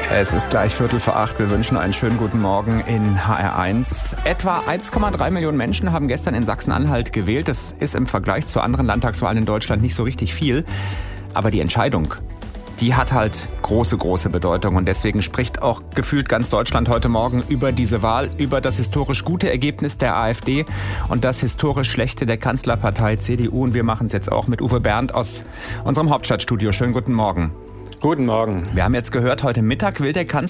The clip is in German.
Es ist gleich 7:45. Wir wünschen einen schönen guten Morgen in HR1. Etwa 1,3 Millionen Menschen haben gestern in Sachsen-Anhalt gewählt. Das ist im Vergleich zu anderen Landtagswahlen in Deutschland nicht so richtig viel. Aber die Entscheidung, die hat halt große Bedeutung. Und deswegen spricht auch gefühlt ganz Deutschland heute Morgen über diese Wahl, über das historisch gute Ergebnis der AfD und das historisch schlechte der Kanzlerpartei CDU. Und wir machen es jetzt auch mit Uwe Bernd aus unserem Hauptstadtstudio. Schönen guten Morgen. Guten Morgen. Wir haben jetzt gehört, heute Mittag will der Kanzler